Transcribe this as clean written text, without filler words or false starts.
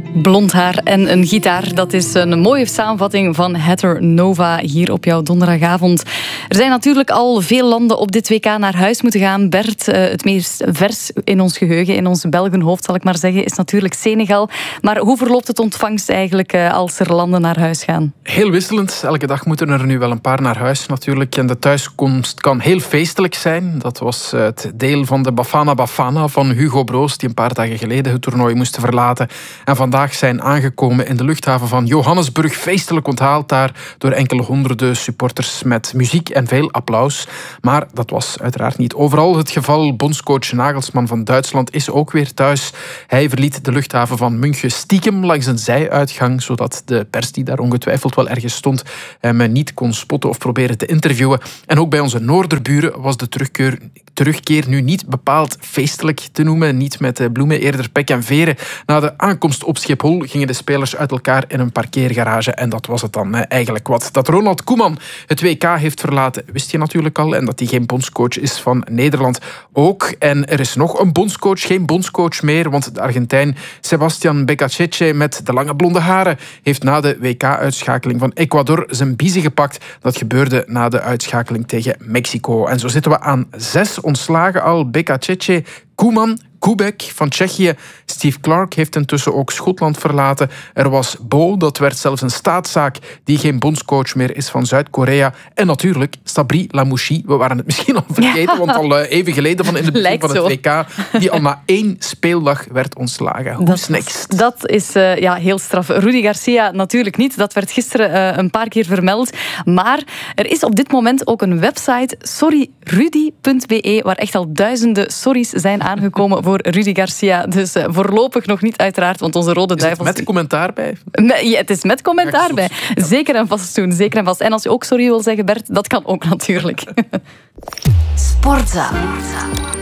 Blond haar en een gitaar, dat is een mooie samenvatting van Heather Nova hier op jouw donderdagavond. Er zijn natuurlijk al veel landen op dit WK naar huis moeten gaan. Bert, het meest vers in ons geheugen, in ons Belgenhoofd zal ik maar zeggen, is natuurlijk Senegal. Maar hoe verloopt het ontvangst eigenlijk als er landen naar huis gaan? Heel wisselend. Elke dag moeten er nu wel een paar naar huis natuurlijk. En de thuiskomst kan heel feestelijk zijn. Dat was het deel van de Bafana Bafana van Hugo Broos, die een paar dagen geleden het toernooi moest verlaten. En vandaag zijn aangekomen in de luchthaven van Johannesburg. Feestelijk onthaald daar door enkele honderden supporters met muziek en veel applaus. Maar dat was uiteraard niet overal het geval. Bondscoach Nagelsman van Duitsland is ook weer thuis. Hij verliet de luchthaven van München stiekem langs een zijuitgang, zodat de pers die daar ongetwijfeld wel ergens stond hem niet kon spotten of proberen te interviewen. En ook bij onze noorderburen was de terugkeer nu niet bepaald feestelijk te noemen. Niet met bloemen, eerder pek en veren. Na de aankomst op Schiphol gingen de spelers uit elkaar in een parkeergarage. En dat was het dan eigenlijk wat. Dat Ronald Koeman het WK heeft verlaten, wist je natuurlijk al. En dat hij geen bondscoach is van Nederland ook. En er is nog een bondscoach, geen bondscoach meer. Want de Argentijn Sebastián Becachese met de lange blonde haren heeft na de WK-uitschakeling van Ecuador zijn biezen gepakt. Dat gebeurde na de uitschakeling tegen Mexico. En zo zitten we aan 6 ontslagen al. Becachese, Koeman, Kubek van Tsjechië. Steve Clark heeft intussen ook Schotland verlaten. Er was Bo, dat werd zelfs een staatszaak, die geen bondscoach meer is van Zuid-Korea. En natuurlijk Sabri Lamouchi. We waren het misschien al vergeten, want al even geleden van in de begin van het WK, die al na 1 speeldag werd ontslagen. Who's next? Dat is heel straf. Rudy Garcia natuurlijk niet. Dat werd gisteren een paar keer vermeld. Maar er is op dit moment ook een website, sorryrudy.be, waar echt al duizenden sorry's zijn aangekomen voor Rudy Garcia. Dus voorlopig nog niet uiteraard, want onze Rode Duivels... Is het met commentaar bij? Ja, het is met commentaar bij. Zeker en vast doen, zeker en vast. En als je ook sorry wil zeggen, Bert, dat kan ook natuurlijk. Sportza.